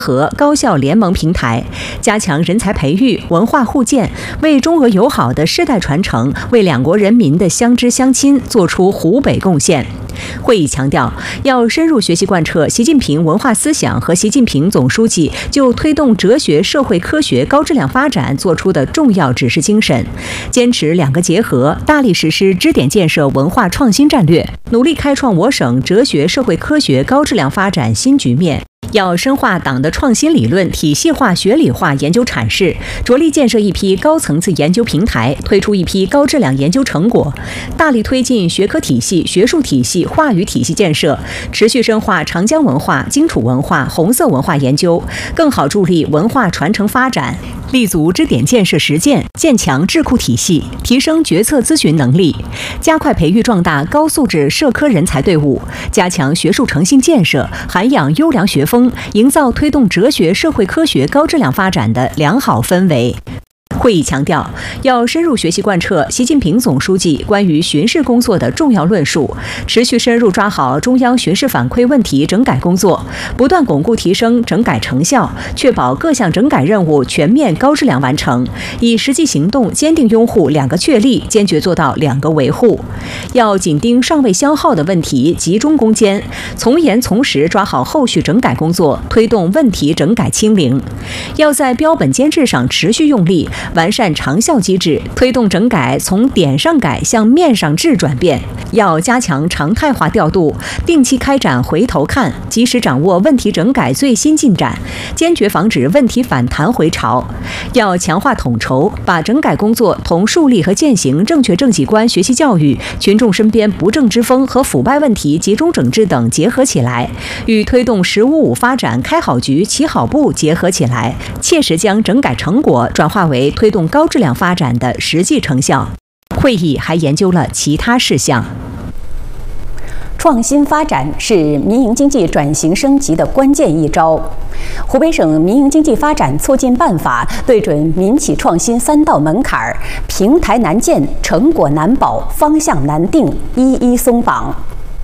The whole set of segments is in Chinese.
和高校联盟平台，加强人才培育、文化互鉴，为中俄友好的世代传承，为两国人民的相知相亲做出湖北贡献。会议强调，要深入学习贯彻习近平文化思想和习近平总书记就推动哲学、社会科学高质量发展作出的重要指示精神，坚持两个结合，大力实施支点建设文化创新战略，努力开创我省哲学、社会科学高质量发展新局面。要深化党的创新理论体系化、学理化研究阐释，着力建设一批高层次研究平台，推出一批高质量研究成果，大力推进学科体系、学术体系、话语体系建设，持续深化长江文化、荆楚文化、红色文化研究，更好助力文化传承发展。立足支点建设实践，建强智库体系，提升决策咨询能力，加快培育壮大高素质社科人才队伍，加强学术诚信建设，涵养优良学风，营造推动哲学、社会科学高质量发展的良好氛围。会议强调，要深入学习贯彻习近平总书记关于巡视工作的重要论述，持续深入抓好中央巡视反馈问题整改工作，不断巩固提升整改成效，确保各项整改任务全面高质量完成，以实际行动坚定拥护两个确立，坚决做到两个维护。要紧盯尚未消耗的问题，集中攻坚，从严从实抓好后续整改工作，推动问题整改清零。要在标本兼治上持续用力，完善长效机制，推动整改从点上改向面上治转变。要加强常态化调度，定期开展回头看，及时掌握问题整改最新进展，坚决防止问题反弹回潮。要强化统筹，把整改工作同树立和践行正确政绩观学习教育、群众身边不正之风和腐败问题集中整治等结合起来，与推动“1055”发展开好局、起好步结合起来，切实将整改成果转化为推动高质量发展的实际成效。会议还研究了其他事项。 创新发展是民营经济转型升级的关键一招。湖北省民营经济发展促进办法对准民企创新3道门槛，平台难建，成果难保，方向难定，一一松绑。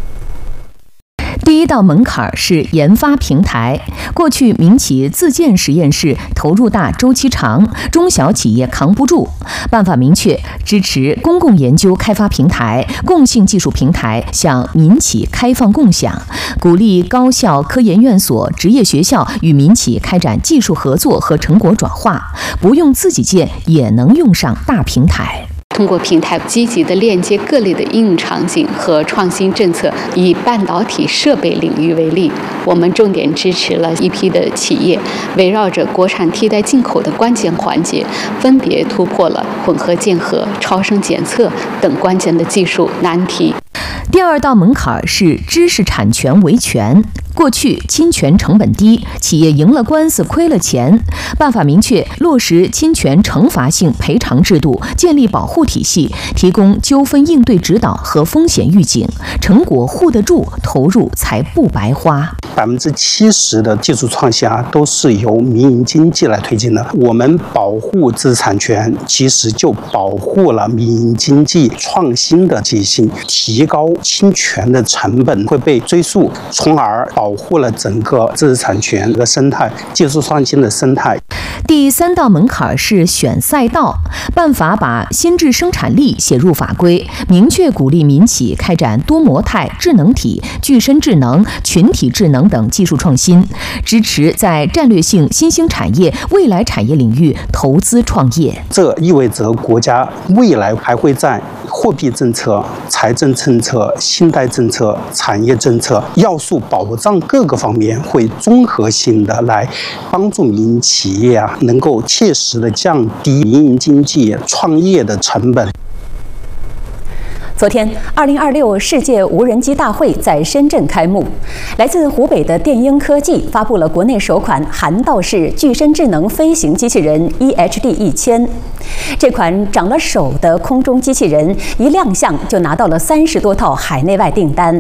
第一道门槛是研发平台。过去民企自建实验室投入大、周期长，中小企业扛不住。办法明确，支持公共研究开发平台、共性技术平台向民企开放共享，鼓励高校、科研院所、职业学校与民企开展技术合作和成果转化，不用自己建也能用上大平台。 通过平台积极地链接各类的应用场景和创新政策。以半导体设备领域为例，我们重点支持了一批的企业，围绕着国产替代进口的关键环节，分别突破了混合键合、超声检测等关键的技术难题。 第二道门槛是知识产权维权。过去侵权成本低，企业赢了官司亏了钱。办法明确，落实侵权惩罚性赔偿制度，建立保护体系，提供纠纷应对指导和风险预警，成果护得住，投入才不白花。 70%的技术创新都是由民营经济来推进的。我们保护知识产权，其实就保护了民营经济创新的积极性，提高侵权的成本会被追溯，从而保护了整个知识产权的生态、技术创新的生态。 第3道门槛是选赛道。办法把先置生产力写入法规，明确鼓励民企开展多模态、智能体、具身智能、群体智能等技术创新，支持在战略性新兴产业、未来产业领域投资创业。 这意味着国家未来还会在货币政策、财政政策、信贷政策、产业政策要素保障各个方面，会综合性的来帮助民营企业能够切实的降低民营经济创业的成本。 昨天，2026世界无人机大会在深圳开幕。来自湖北的电鹰科技发布了国内首款涵道式具身智能飞行机器人 EHD-1000。这款长了手的空中机器人一亮相就拿到了30多套海内外订单。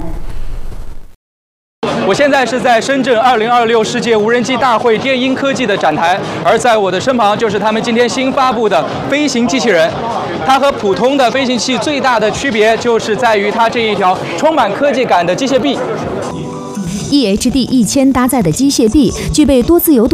我现在是在深圳2026世界无人机大会电鹰科技的展台，而在我的身旁就是他们今天新发布的飞行机器人。它和普通的飞行器最大的区别就是在于它这一条充满科技感的机械臂。 EHD-1000搭载的机械臂具备多自由度